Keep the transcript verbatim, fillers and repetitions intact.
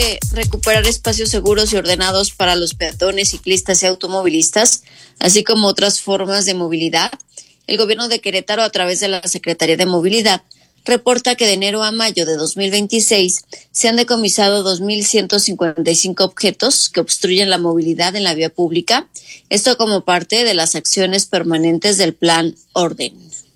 de recuperar espacios seguros y ordenados para los peatones, ciclistas y automovilistas, así como otras formas de movilidad, el gobierno de Querétaro, a través de la Secretaría de Movilidad, reporta que de enero a mayo de dos mil veintiséis se han decomisado dos mil ciento cincuenta y cinco objetos que obstruyen la movilidad en la vía pública, esto como parte de las acciones permanentes del Plan Orden.